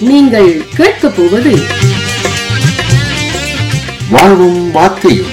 நீங்கள் கேட்கப் போவது வாழ்வும் வார்த்தையும்.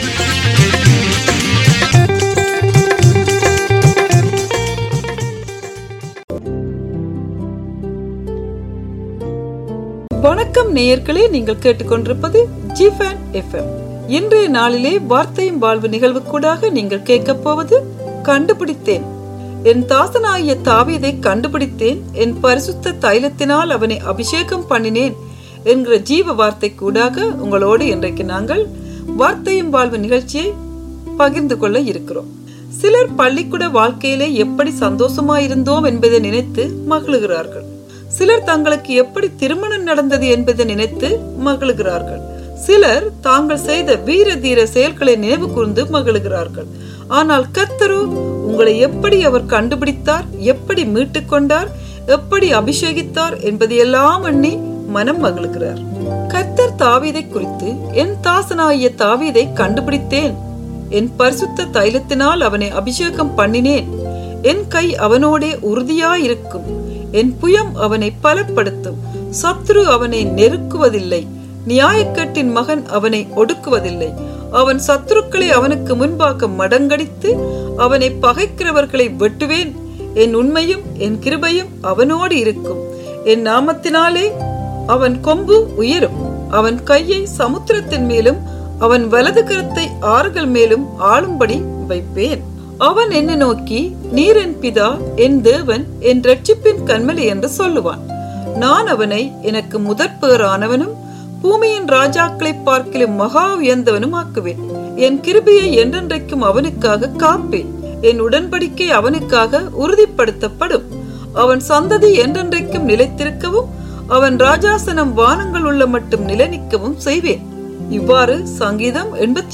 வணக்கம் நேயர்களே, நீங்கள் கேட்டுக்கொண்டிருப்பது ஜிஃபன் எஃப்எம். இன்றைய நாளிலே வார்த்தையும் வாழ்வு நிகழ்வுக்கூடாக நீங்கள் கேட்கப் போவது கண்டுபிடித்தேன். என் தாசனாகிய தாவீதை கண்டுபிடித்தேன், என் பரிசுத்த தைலத்தினால் அவனை அபிஷேகம் பண்ணினேன் என்கிற ஜீவ வார்த்தை கூடாக உங்களோடு இன்றைக்கு நாங்கள் வார்த்தையும் வாழ்வு நிகழ்ச்சியை பகிர்ந்து கொள்ள இருக்கிறோம். சிலர் பள்ளிக்கூட வாழ்க்கையிலே எப்படி சந்தோஷமாயிருந்தோம் என்பதை நினைத்து மகிழுகிறார்கள். சிலர் தங்களுக்கு எப்படி திருமணம் நடந்தது என்பதை நினைத்து மகிழுகிறார்கள். சிலர் தாங்கள் செய்த வீர தீர செயல்களை நினைவு கூர்ந்து மகிழுகிறார்கள். ஆனால் கர்த்தரோ உங்களை எப்படி அவர் கண்டுபிடித்தார், எப்படி மீட்டுக் கொண்டார், எப்படி அபிஷேகித்தார் என்பதையெல்லாம் எண்ணி மனம் மகிழுகிறார். கர்த்தர் தாவீதை குறித்து, என் தாசனாகிய தாவீதை கண்டுபிடித்தேன், என் பரிசுத்த தைலத்தினால் அவனை அபிஷேகம் பண்ணினேன், என் கை அவனோடே உறுதியாயிருக்கும், என் புயம் அவனை பலப்படுத்தும், சத்ரு அவனை நெருக்குவதில்லை, நியாயக்கட்டின் மகன் அவனை ஒடுக்குவதில்லை, அவன் சத்துருக்களை அவனுக்கு முன்பாக மடங்கடித்து அவனை பகைக்கிறவர்களை வெட்டுவேன், என் உண்மையும் என் கிருபையும் அவனோடு இருக்கும், என் நாமத்தினாலே அவன் கொம்பு உயரும், அவன் கையை சமுத்திரத்தின் மேலும் அவன் வலது கரத்தை ஆறுகள் மேலும் ஆளும்படி வைப்பேன். அவன் என்னை நோக்கி, நீர் என் பிதா, என் தேவன், என் இரட்சிப்பின் கன்மலை என்று சொல்லுவான். நான் அவனை எனக்கு முதற்பேறானவனும் பூமியின் ராஜாக்களை பார்க்கிலும் மகா உயர்ந்தவனும் ஆக்குவேன். என் கிருபையை என்றென்றைக்கும் அவனுக்காக காப்பேன், என் உடன்படிக்கை அவனுக்காக உறுதிப்படுத்தப்படும். அவன் சந்ததி என்றென்றைக்கும் நிலைத்திருக்கவும் அவன் ராஜாசனம் வானங்கள் உள்ள மட்டும் நிலைநிற்கவும் செய்வேன். இவ்வாறு சங்கீதம்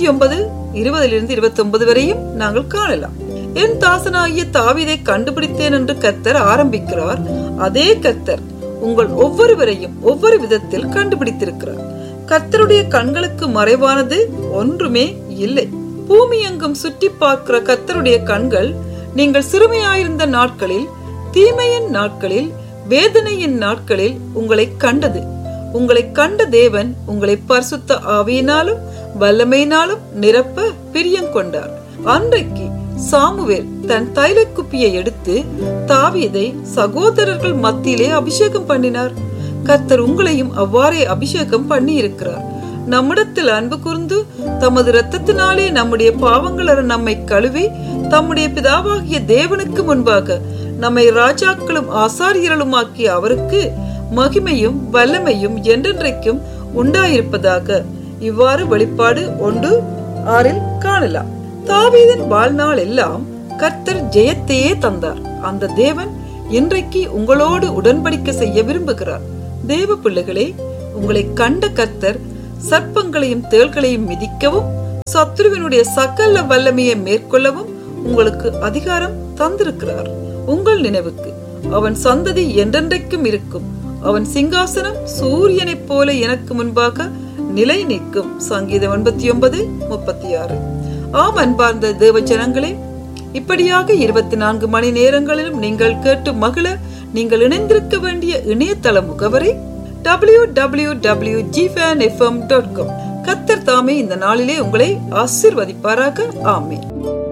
89:20-29 வரையும் நாங்கள் காணலாம். என் தாசனாகிய தாவீதை கண்டுபிடித்தேன் என்று கர்த்தர் ஆரம்பிக்கிறார். அதே கர்த்தர் உங்கள் ஒவ்வொருவரையும் ஒவ்வொரு விதத்தில் கண்டுபிடித்திருக்கிறார். கர்த்தருடைய கண்களுக்கு மறைவானது ஒன்றுமே இல்லை. பூமி எங்கும் சுற்றி பார்க்கிற கர்த்தருடைய கண்கள் நீங்கள் சிறுமையாயிருந்த நாட்களில், தீமையின் நாட்களில், வேதனையின் நாட்களில் உங்களை கண்டது. உங்களை கண்ட தேவன் உங்களை பரிசுத்த ஆவியினாலும் வல்லமையினாலும் நிரப்ப பிரியம் கொண்டார். அன்றைக்கு சாமுவேல் தன் தைல குப்பியை எடுத்து தாவீதை சகோதரர்கள் மத்தியிலே அபிஷேகம் பண்ணினார். கர்த்தர் உங்களையும் அவ்வாறே அபிஷேகம் பண்ணி இருக்கிறார். நம்மிடத்தில் அன்பு கூர்ந்து தமது இரத்தத்தினாலே நம்முடைய பாவங்கள நம்மை கழுவி தம்முடைய பிதாவாகிய தேவனுக்கு முன்பாக நம்மை ராஜாக்களும் ஆசாரியர்களும் ஆக்கிய அவருக்கு மகிமையும் வல்லமையும் என்றென்றைக்கும் உண்டாயிருப்பதாக. இவ்வாறு வெளிப்பாடு 1:6 காணலாம். தாவீதின் வாழ்நாள் எல்லாம் கர்த்தர் ஜெயத்தையே தந்தார். அந்த தேவன் இன்றைக்கு உங்களோடு உடன்படிக்கை செய்ய விரும்புகிறார். தேவ பிள்ளைகளே, உங்களை கண்ட கர்த்தர் சர்ப்பங்களையும் தேள்களையும் மிதிக்கவும் சத்ருவினுடைய சகல வல்லமையை மேற்கொள்ளவும் உங்களுக்கு அதிகாரம் தந்திருக்கிறார். உங்கள் நினைவுக்கு, அவன் சந்ததி என்றென்றைக்கும் இருக்கும், அவன் சிங்காசனம் சூரியனைப் போல எனக்கு முன்பாக நிலை நிற்கும். சங்கீதம் 89:36. ஆம் அன்பார்ந்த தேவ ஜனங்களே, இப்படியாக 24 மணி நேரங்களிலும் நீங்கள் கேட்டு மகிழ நீங்கள் இணைந்திருக்க வேண்டிய இணையதள முகவரி www.gfanfm.com. கர்த்தர் தாமே இந்த நாளிலே உங்களை ஆசீர்வதிப்பாராக. ஆமென்.